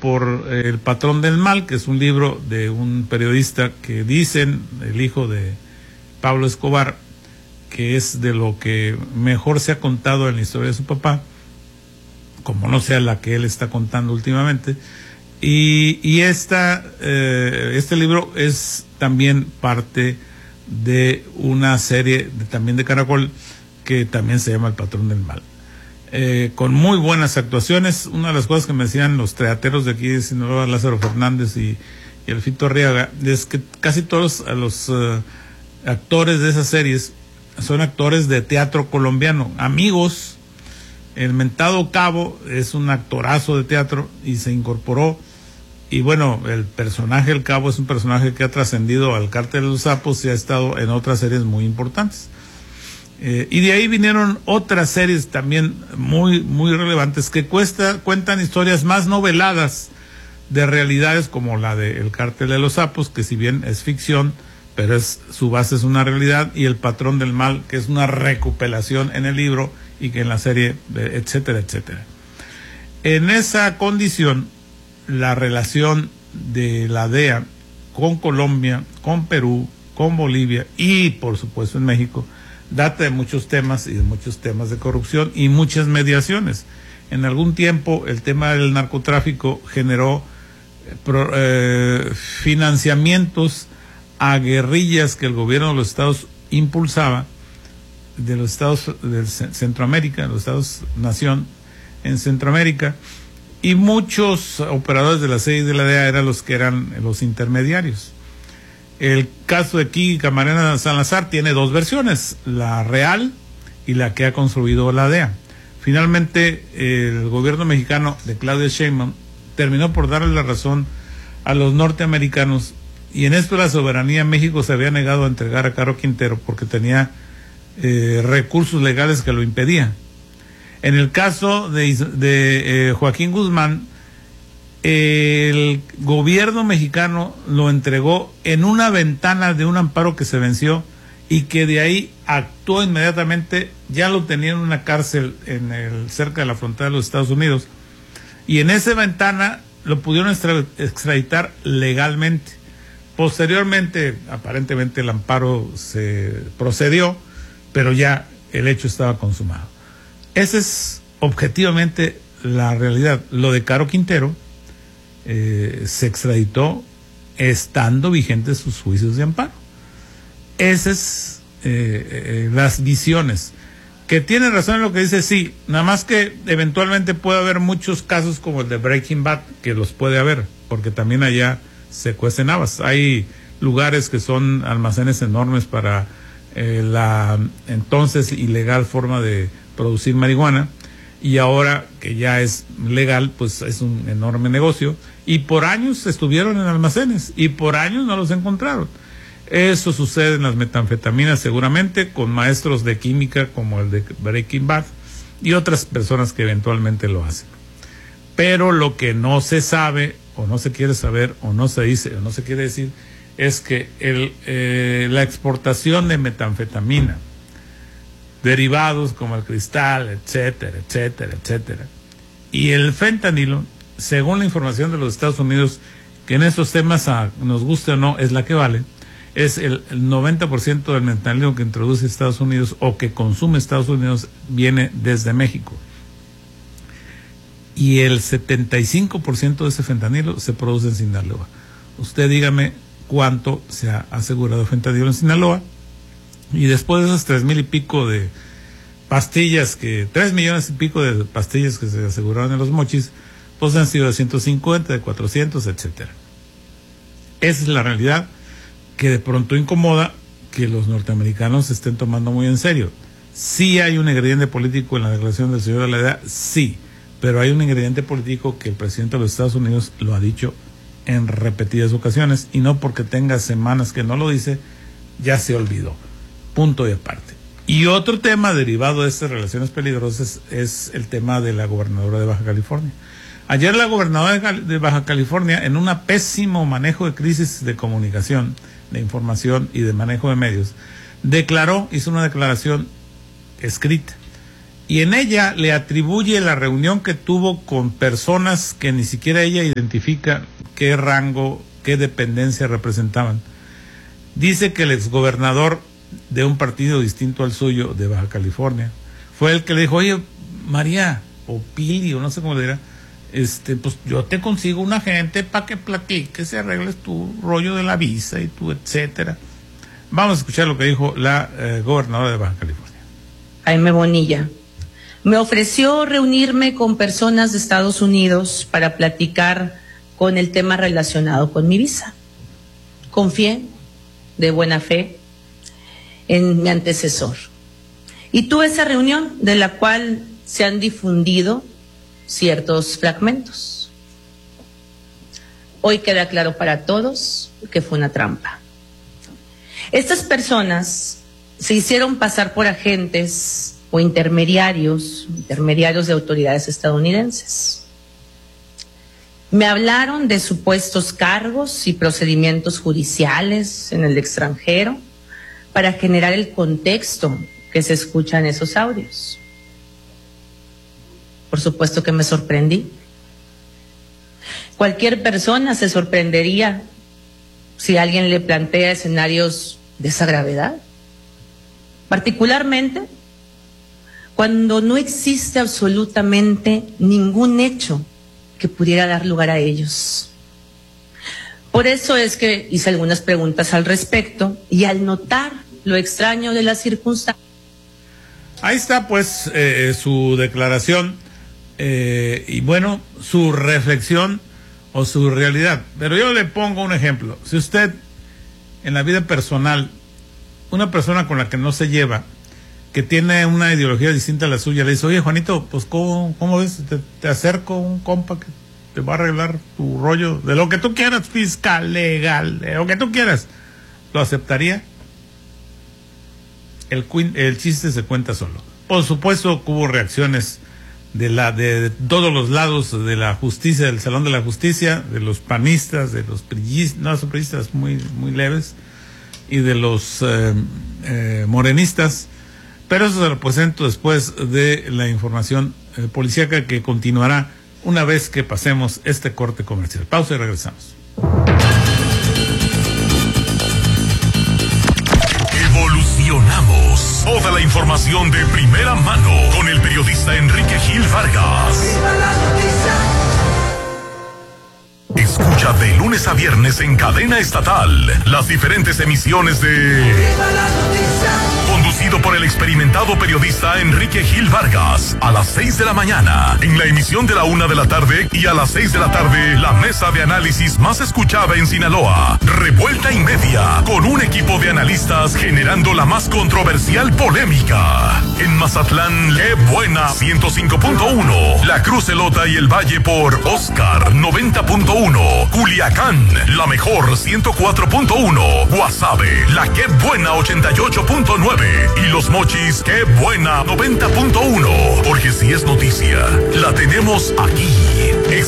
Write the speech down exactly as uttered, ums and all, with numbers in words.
por eh, El patrón del mal, que es un libro de un periodista que dicen, el hijo de Pablo Escobar, que es de lo que mejor se ha contado en la historia de su papá, como no sea la que él está contando últimamente. Y, y esta, eh, este libro es también parte de una serie de, también de Caracol, que también se llama El patrón del mal. Eh, con muy buenas actuaciones. Una de las cosas que me decían los teateros de aquí de Sinaloa, Lázaro Fernández y, y Alfito Arriaga, es que casi todos los uh, actores de esas series son actores de teatro colombiano, amigos. El mentado Cabo es un actorazo de teatro y se incorporó, y bueno, el personaje del Cabo es un personaje que ha trascendido al Cártel de los Sapos y ha estado en otras series muy importantes. Eh, y de ahí vinieron otras series también muy, muy relevantes que cuesta, cuentan historias más noveladas de realidades, como la de El Cártel de los Sapos, que si bien es ficción, pero es, su base es una realidad, y El patrón del mal, que es una recopilación en el libro y que en la serie, etcétera, etcétera. En esa condición, la relación de la D E A con Colombia, con Perú, con Bolivia y por supuesto en México, data de muchos temas y de muchos temas de corrupción y muchas mediaciones. En algún tiempo el tema del narcotráfico generó eh, pro, eh, financiamientos a guerrillas que el gobierno de los estados impulsaba, de los estados de Centroamérica, de los estados nación en Centroamérica, y muchos operadores de la C I y de la D E A eran los que eran los intermediarios. El caso de aquí, Camarena Salazar, tiene dos versiones, la real y la que ha construido la D E A. Finalmente, el gobierno mexicano de Claudia Sheinbaum terminó por darle la razón a los norteamericanos, y en esto la soberanía en México se había negado a entregar a Caro Quintero porque tenía eh, recursos legales que lo impedían. En el caso de, de eh, Joaquín Guzmán, el gobierno mexicano lo entregó en una ventana de un amparo que se venció y que de ahí actuó inmediatamente. Ya lo tenía en una cárcel en el, cerca de la frontera de los Estados Unidos, y en esa ventana lo pudieron extraditar legalmente. Posteriormente, aparentemente el amparo se procedió, pero ya el hecho estaba consumado. Esa es objetivamente la realidad. Lo de Caro Quintero eh, se extraditó estando vigentes sus juicios de amparo. Esas es eh, eh, las visiones. Que tiene razón en lo que dice, sí, nada más que eventualmente puede haber muchos casos como el de Breaking Bad, que los puede haber, porque también allá se cuecen habas. Hay lugares que son almacenes enormes para eh, la entonces ilegal forma de producir marihuana, y ahora que ya es legal, pues es un enorme negocio, y por años estuvieron en almacenes y por años no los encontraron. Eso sucede en las metanfetaminas seguramente, con maestros de química como el de Breaking Bad y otras personas que eventualmente lo hacen. Pero lo que no se sabe, o no se quiere saber, o no se dice, o no se quiere decir, es que el, eh, la exportación de metanfetamina, derivados como el cristal, etcétera, etcétera, etcétera, y el fentanilo, según la información de los Estados Unidos, que en estos temas, a, nos guste o no, es la que vale, es el, el noventa por ciento del fentanilo que introduce Estados Unidos o que consume Estados Unidos viene desde México. Y el setenta y cinco por ciento de ese fentanilo se produce en Sinaloa. Usted dígame cuánto se ha asegurado fentanilo en Sinaloa. Y después de esas tres mil y pico de pastillas, que tres millones y pico de pastillas que se aseguraron en los mochis, pues han sido de ciento cincuenta, de cuatrocientos, etcétera. Esa es la realidad que de pronto incomoda que los norteamericanos se estén tomando muy en serio. Sí hay un ingrediente político en la declaración del señor de la D E A, sí, pero hay un ingrediente político que el presidente de los Estados Unidos lo ha dicho en repetidas ocasiones, y no porque tenga semanas que no lo dice, ya se olvidó. Punto y aparte. Y otro tema derivado de estas relaciones peligrosas es el tema de la gobernadora de Baja California. Ayer la gobernadora de Baja California, en un pésimo manejo de crisis de comunicación, de información y de manejo de medios, declaró, hizo una declaración escrita, y en ella le atribuye la reunión que tuvo con personas que ni siquiera ella identifica qué rango, qué dependencia representaban. Dice que el exgobernador de un partido distinto al suyo de Baja California fue el que le dijo, oye, María, o Pili, o no sé cómo le dirá, este, pues yo te consigo un agente para que platiques y arregles tu rollo de la visa y tu etcétera. Vamos a escuchar lo que dijo la eh, gobernadora de Baja California. Jaime Bonilla me ofreció reunirme con personas de Estados Unidos para platicar con el tema relacionado con mi visa. Confié de buena fe en mi antecesor. Y tuve esa reunión de la cual se han difundido ciertos fragmentos. Hoy queda claro para todos que fue una trampa. Estas personas se hicieron pasar por agentes o intermediarios, intermediarios de autoridades estadounidenses. Me hablaron de supuestos cargos y procedimientos judiciales en el extranjero para generar el contexto que se escucha en esos audios. Por supuesto que me sorprendí. Cualquier persona se sorprendería si alguien le plantea escenarios de esa gravedad, particularmente cuando no existe absolutamente ningún hecho que pudiera dar lugar a ellos. Por eso es que hice algunas preguntas al respecto y al notar lo extraño de la circunstancia. Ahí está pues eh, su declaración eh, y bueno, su reflexión o su realidad. Pero yo le pongo un ejemplo. Si usted en la vida personal, una persona con la que no se lleva, que tiene una ideología distinta a la suya, le dice, oye Juanito, pues ¿cómo, cómo ves? Te, te acerco un compa que te va a arreglar tu rollo de lo que tú quieras, fiscal, legal, de lo que tú quieras. ¿Lo aceptaría? El, el chiste se cuenta solo. Por supuesto que hubo reacciones de la de, de todos los lados de la justicia, del Salón de la Justicia, de los panistas, de los priistas, no, son priistas muy, muy leves, y de los eh, eh, morenistas, pero eso se lo presento después de la información eh, policíaca que continuará una vez que pasemos este corte comercial. Pausa y regresamos. Evolucionamos. Toda la información de primera mano con el periodista Enrique Gil Vargas. Escucha de lunes a viernes en cadena estatal las diferentes emisiones de Conducido por el experimentado periodista Enrique Gil Vargas a las seis de la mañana en la emisión de la una de la tarde y a las seis de la tarde la mesa de análisis más escuchada en Sinaloa, Revuelta y Media, con un equipo de analistas generando la más controversial polémica. En Mazatlán, Qué Buena ciento cinco punto uno, La Cruz Elota y el Valle por Oscar noventa punto uno, Culiacán, La Mejor ciento cuatro punto uno, Guasave, La Qué Buena ochenta y ocho punto nueve y Los Mochis, Qué Buena noventa punto uno, porque si es noticia, la tenemos aquí.